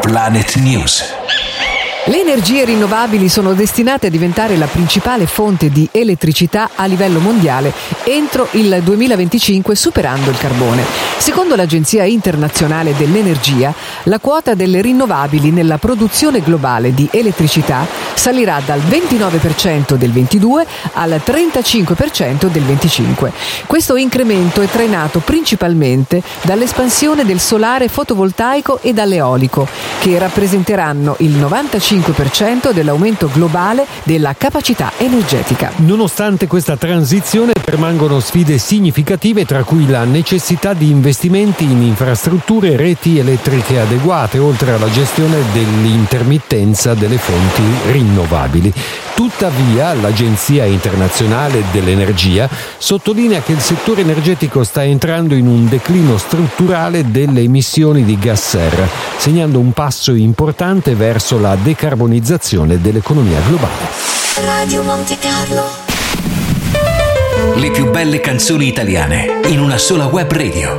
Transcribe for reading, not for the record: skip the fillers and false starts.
Planet News. Le energie rinnovabili sono destinate a diventare la principale fonte di elettricità a livello mondiale entro il 2025, superando il carbone. Secondo l'Agenzia internazionale dell'energia, la quota delle rinnovabili nella produzione globale di elettricità salirà dal 29% del 22 al 35% del 25. Questo incremento è trainato principalmente dall'espansione del solare fotovoltaico e dall'eolico, che rappresenteranno il 95% dell'aumento globale della capacità energetica. Nonostante questa transizione permangono sfide significative, tra cui la necessità di investimenti in infrastrutture e reti elettriche adeguate, oltre alla gestione dell'intermittenza delle fonti rinnovabili. Tuttavia, l'Agenzia internazionale dell'energia sottolinea che il settore energetico sta entrando in un declino strutturale delle emissioni di gas serra, segnando un passo importante verso la decarbonizzazione dell'economia globale. Radio Monte Carlo. Le più belle canzoni italiane in una sola web radio.